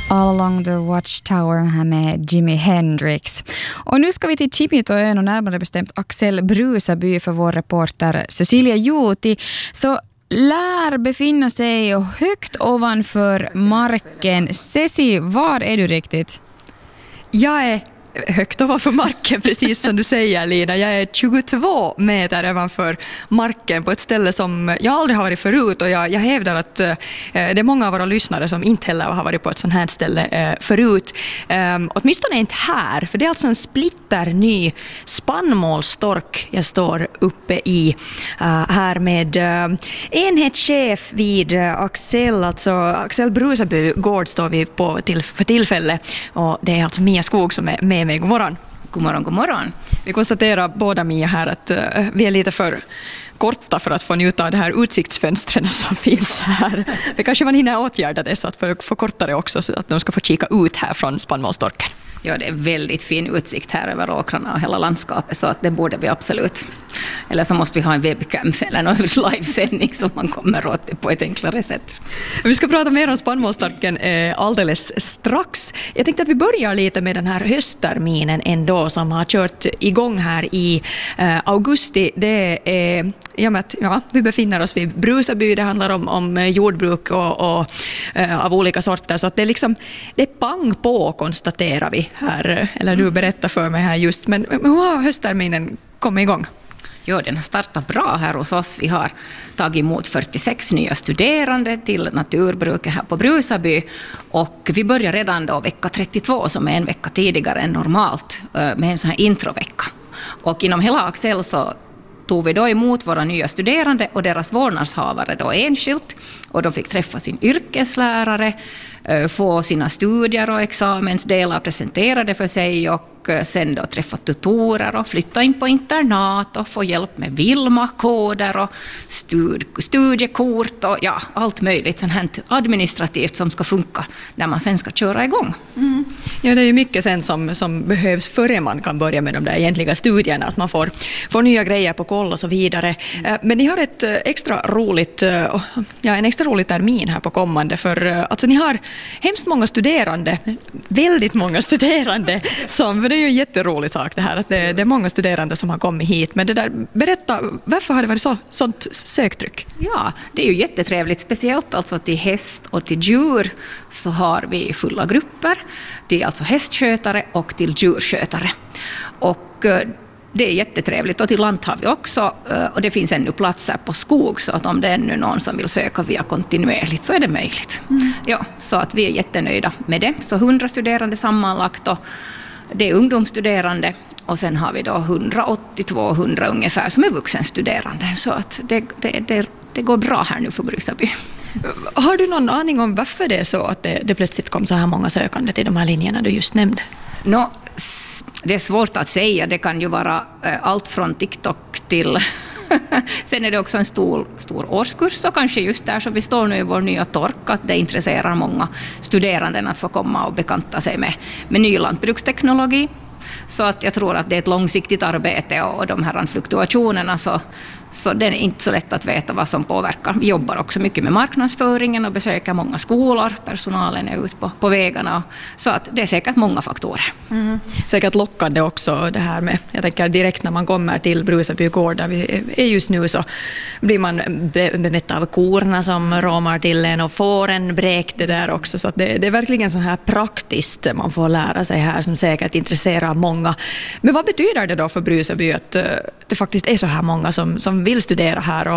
All Along the Watchtower här med Jimi Hendrix. Och nu ska vi till Kimitöön och närmare bestämt Axel Brusaby för vår reporter Cecilia Juti. Så lär befinna sig högt ovanför marken. Ceci, var är du riktigt? Jag är högt ovanför marken, precis som du säger, Lina. Jag är 22 meter ovanför marken på ett ställe som jag aldrig har varit förut, och jag hävdar att det är många av våra lyssnare som inte heller har varit på ett sånt här ställe förut. Åtminstone inte här, för det är alltså en splitterny spannmålstork jag står uppe i här med enhetschef vid Axel Brusaby gård står vi på för tillfälle, och det är alltså Mia Skog som är med mig. God morgon. God morgon, god morgon. Vi konstaterar båda, Mia, här att vi är lite för korta för att få njuta av det här utsiktsfönstren som finns här. Det kanske man hinner åtgärda det så att få kortare också, så att de ska få kika ut här från spannmålstorken. Ja, det är väldigt fin utsikt här över åkrarna och hela landskapet, så att det borde vi absolut. Eller så måste vi ha en webcam eller någon livesändning som man kommer åt på ett enklare sätt. Vi ska prata mer om spannmålstorken alldeles strax. Jag tänkte att vi börjar lite med den här höstterminen ändå som har kört igång här i augusti. Det är vi befinner oss vid Brusaby. Det handlar om jordbruk och av olika sorter, så att det är pang på, konstaterar vi här, eller du berättar för mig här just. Men hur har höstterminen kommit igång? Ja, den har startat bra här hos oss. Vi har tagit emot 46 nya studerande till naturbruket här på Brusaby, och vi börjar redan då vecka 32, som är en vecka tidigare än normalt, med en sån här introvecka. Och inom hela Axel så tog vi då emot våra nya studerande och deras vårdnadshavare då enskilt, och de fick träffa sin yrkeslärare, få sina studier och examensdelar presenterade för sig, och sen då träffa tutorer och flytta in på internat och få hjälp med Vilma-koder och studiekort och allt möjligt sånt här administrativt som ska funka när man sen ska köra igång. Mm. Ja, det är ju mycket sen som behövs före man kan börja med de där egentliga studierna, att man får nya grejer på koll och så vidare. Men ni har en extra rolig termin här på kommande, för alltså ni har hemskt många studerande, väldigt många studerande, för det är ju en jätterolig sak det här, att det är många studerande som har kommit hit. Men berätta, varför har det varit sånt söktryck? Ja, det är ju jättetrevligt, speciellt alltså till häst och till djur så har vi fulla grupper, till alltså hästskötare och till djurskötare. Och det är jättetrevligt, och till land har vi också, och det finns ännu platser på skog, så att om det är ännu någon som vill söka via kontinuerligt så är det möjligt. Ja, så att vi är jättenöjda med det. Så 100 studerande sammanlagt, och det är ungdomsstuderande, och sen har vi då 180-200 ungefär som är vuxenstuderande, så att det går bra här nu för Brusaby. Har du någon aning om varför det är så att det plötsligt kom så här många sökande till de här linjerna du just nämnde? Det är svårt att säga. Det kan ju vara allt från TikTok till... Sen är det också en stor årskurs, så kanske just där som vi står nu i vår nya tork, att det intresserar många studerande att få komma och bekanta sig med ny lantbruksteknologi. Så att jag tror att det är ett långsiktigt arbete, och de här fluktuationerna så det är inte så lätt att veta vad som påverkar. Vi jobbar också mycket med marknadsföringen och besöker många skolor. Personalen är ute på vägarna. Så att det är säkert många faktorer. Mm. Säkert lockande också det här med, jag tänker direkt när man kommer till Brusaby gård där vi är just nu, så blir man bemött av korna som ramar till en och får en bräk det där också. Så att det är verkligen så här praktiskt man får lära sig här, som säkert intresserar många. Men vad betyder det då för Brusaby att det faktiskt är så här många som vill studera här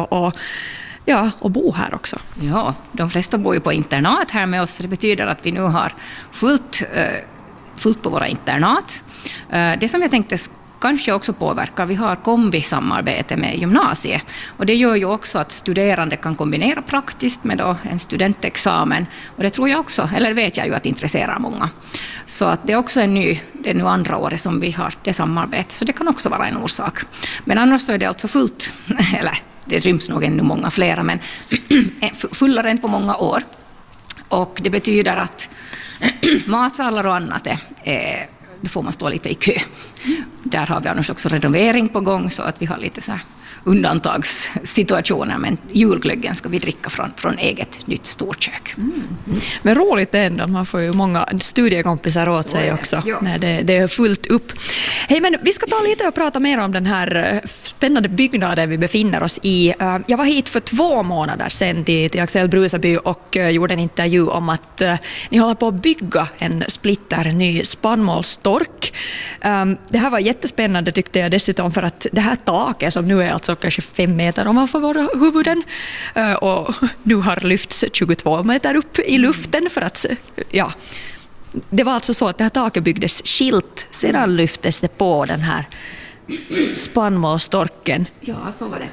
och bo här också? Ja, de flesta bor ju på internat här med oss. Det betyder att vi nu har fullt på våra internat. Det som jag tänkte kanske också påverkar, vi har kombi-samarbete med gymnasiet. Och det gör ju också att studerande kan kombinera praktiskt med då en studentexamen. Och det tror jag också, eller vet jag ju att intresserar många. Så att det är också det är nu andra året som vi har det samarbetet. Så det kan också vara en orsak. Men annars så är det alltså fullt, eller det ryms nog ännu många flera, men fullare än på många år. Och det betyder att matsalar och annat då får man stå lite i kö. Där har vi annars också renovering på gång, så att vi har lite så här undantagssituationer, men julglöggen ska vi dricka från eget nytt storkök. Men roligt ändå, man får ju många studiekompisar åt sig också när det är fullt upp. Hej, men vi ska ta lite och prata mer om den här spännande byggnaden vi befinner oss i. Jag var hit för 2 månader sedan till Axel Brusaby och gjorde en intervju om att ni håller på att bygga en splitterny spannmålstork. Det här var jättespännande tyckte jag dessutom, för att det här taket som nu är alltså kanske 5 meter ovanför våra huvuden och nu har lyfts 22 meter upp i luften för att, ja, det var alltså så att det här taket byggdes skilt, sedan lyftes det på den här spannmålstorken. Ja, så var det.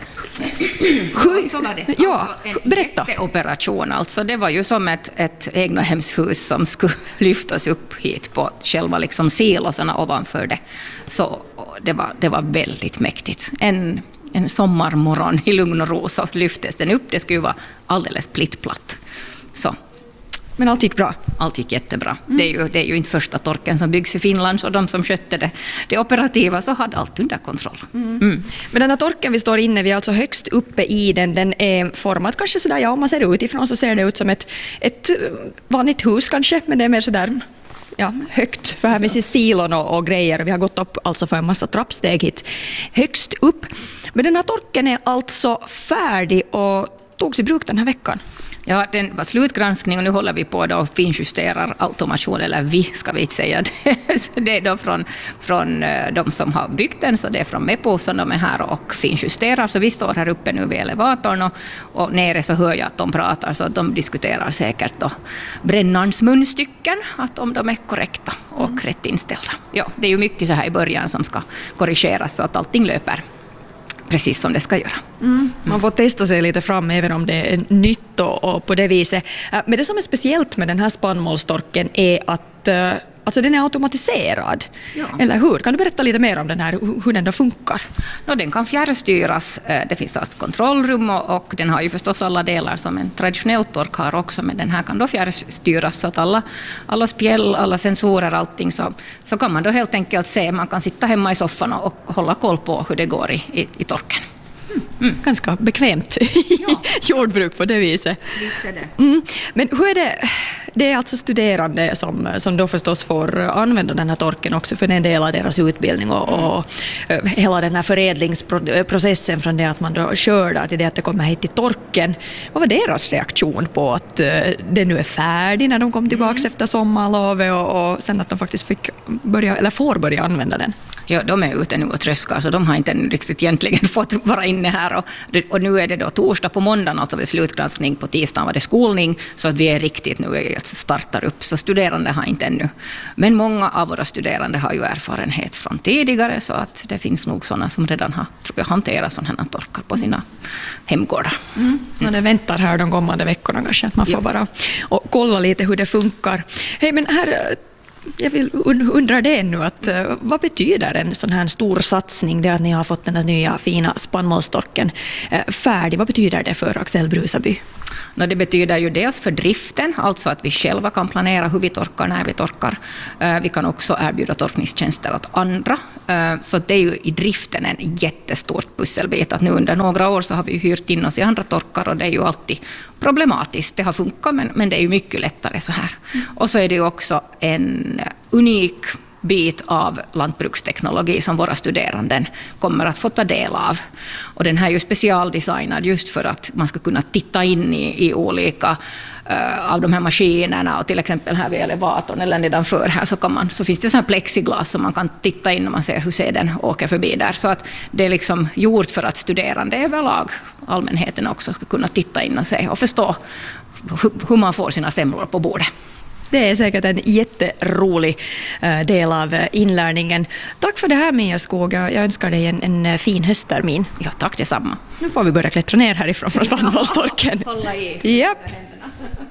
Så var det. Ja, berätta. En operation, alltså det var ju som ett egnahemshus som skulle lyftas upp hit på själva liksom silosarna ovanför det. Så det var väldigt mäktigt. En sommarmorgon i lugn och ro så lyftes den upp. Det skulle vara alldeles plittplatt. Så. Men allt gick bra? Allt gick jättebra. Det är ju inte första torken som byggs i Finland, så de som skötte det operativa så hade allt under kontroll. Men den här torken vi står inne, vi är alltså högst uppe i den. Den är formad kanske sådär, ja, om man ser det utifrån så ser det ut som ett vanligt hus kanske, men det är mer sådär, ja, högt, för här finns silon och grejer. Vi har gått upp alltså för en massa trappsteg hit högst upp. Men den här torken är alltså färdig och togs i bruk den här veckan. Ja, den var slutgranskning och nu håller vi på och finjusterar automation, eller vi ska vi inte säga det. Det är då från de som har byggt den, så det är från Mepo som de är här och finjusterar. Så vi står här uppe nu vid elevatorn och nere så hör jag att de pratar, så att de diskuterar säkert då brännarens munstycken, att om de är korrekta och rätt inställda. Ja, det är ju mycket så här i början som ska korrigeras så att allting löper precis som det ska göra. Man får testa sig lite fram även om det är nytt och på det viset. Men det som är speciellt med den här spannmålstorken är att alltså den är automatiserad. Ja. Eller hur? Kan du berätta lite mer om den här, hur den då funkar? Den kan fjärrstyras. Det finns ett kontrollrum och den har ju förstås alla delar som en traditionell tork har också, men den här kan då fjärrstyras så att alla spjäll, alla sensorer, allting så kan man då helt enkelt se. Man kan sitta hemma i soffan och hålla koll på hur det går i torken. Ganska bekvämt jordbruk på det viset. Men hur är det? Det är alltså studerande som då förstås får använda den här torken också, för en del av deras utbildning och hela den här förädlingsprocessen från det att man då skördar till det att det kommer hit till torken. Vad var deras reaktion på att det nu är färdig när de kom tillbaka efter sommarlovet och sen att de faktiskt får börja använda den? Ja, de är ute nu och tröskar, så de har inte riktigt egentligen fått vara inne här. Och nu är det då torsdag på måndagen, alltså var det slutgranskning, på tisdagen var det skolning, så att vi är riktigt nu startar upp. Så studerande har inte ännu. Men många av våra studerande har ju erfarenhet från tidigare, så att det finns nog sådana som redan har, tror jag, hanterat sådana här torkar på sina hemgårdar. Och det väntar här de kommande veckorna kanske, att man får bara och kolla lite hur det funkar. Hej, men här... Jag undrar det nu, att vad betyder en sån här stor satsning, det att ni har fått den här nya fina spannmålstorken färdig? Vad betyder det för Axel Brusaby? Det betyder ju dels för driften, alltså att vi själva kan planera hur vi torkar, när vi torkar. Vi kan också erbjuda torkningstjänster åt andra. Så det är ju i driften en jättestort pusselbit. Att nu under några år så har vi hyrt in oss i andra torkar och det är ju alltid problematiskt. Det har funkat, men det är ju mycket lättare så här. Och så är det ju också en unik bit av lantbruksteknologi som våra studerande kommer att få ta del av. Och den här är ju specialdesignad just för att man ska kunna titta in i olika av de här maskinerna, och till exempel här vid elevatorn eller nedanför här så finns det så här plexiglas som man kan titta in och man ser hur sedan åker förbi där. Så att det är liksom gjort för att studerande överlag, allmänheten också, ska kunna titta in och se och förstå hur man får sina semlor på bordet. Det är säkert en jätterolig del av inlärningen. Tack för det här, Mia Skog. Jag önskar dig en fin hösttermin. Ja, tack detsamma. Nu får vi börja klättra ner härifrån från spannmålstorken. Hålla i. Japp.